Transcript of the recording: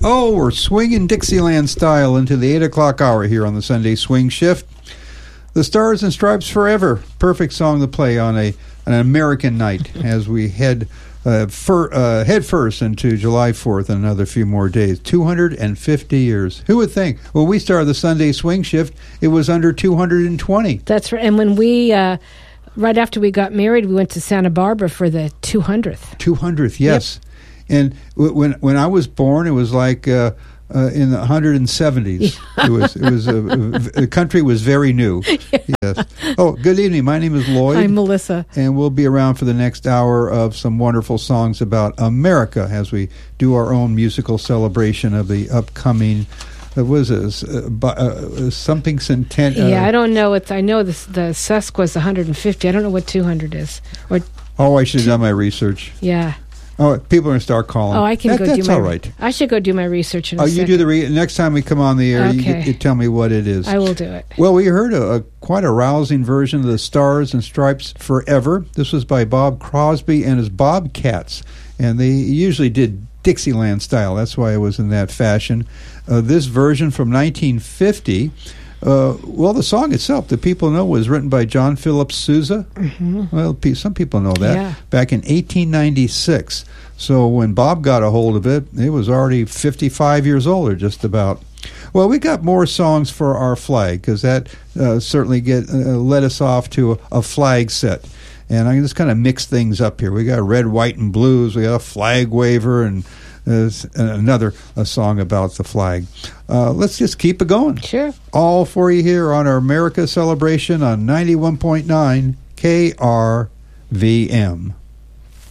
Oh, we're swinging Dixieland style into the 8 o'clock hour here on the Sunday Swing Shift. The Stars and Stripes Forever. Perfect song to play on an American night as we head first into July 4th in another few more days. 250 years. Who would think? When we started the Sunday Swing Shift, it was under 220. That's right. And when we, right after we got married, we went to Santa Barbara for the 200th. 200th, yes. Yep. And when I was born, it was like in the 170s. It was the country was very new. Yes. Oh, good evening. My name is Lloyd. I'm Melissa. And we'll be around for the next hour of some wonderful songs about America as we do our own musical celebration of the upcoming something centennial. Yeah, I don't know. I know the Sesk was 150. I don't know what 200 is. I should have done my research. Yeah. Oh, people are going to start calling. Oh, I can go do my... That's all right. I should go do my research in a second. You do the next time we come on the air, okay. you tell me what it is. I will do it. Well, we heard quite a rousing version of the Stars and Stripes Forever. This was by Bob Crosby and his Bobcats, and they usually did Dixieland style. That's why it was in that fashion. This version from 1950... the song itself, the people know, was written by John Philip Sousa. Mm-hmm. Well, some people know that. Yeah. Back in 1896. So when Bob got a hold of it, it was already 55 years old, or just about. Well, we got more songs for our flag, because that certainly led us off to a flag set. And I can just kind of mix things up here. We got red, white, and blues. We got a flag waver, and another song about the flag. Let's just keep it going. Sure. All for you here on our America celebration on 91.9 KRVM.